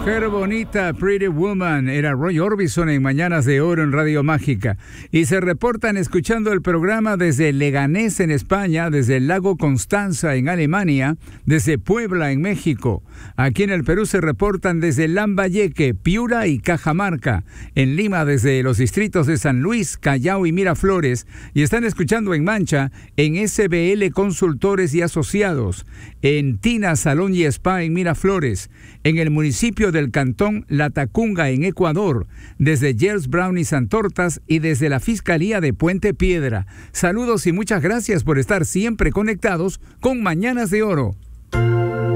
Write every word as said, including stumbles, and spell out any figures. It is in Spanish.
Mujer bonita, Pretty Woman, era Roy Orbison en Mañanas de Oro en Radio Mágica. Y se reportan escuchando el programa desde Leganés en España, desde el lago Constanza en Alemania, desde Puebla en México. Aquí en el Perú se reportan desde Lambayeque, Piura y Cajamarca. En Lima desde los distritos de San Luis, Callao y Miraflores. Y están escuchando en Mancha, en S B L Consultores y Asociados. En Tina Salón y Spa en Miraflores. En el municipio del Cantón Latacunga en Ecuador, desde Gels Brown y Santortas y desde la Fiscalía de Puente Piedra. Saludos y muchas gracias por estar siempre conectados con Mañanas de Oro.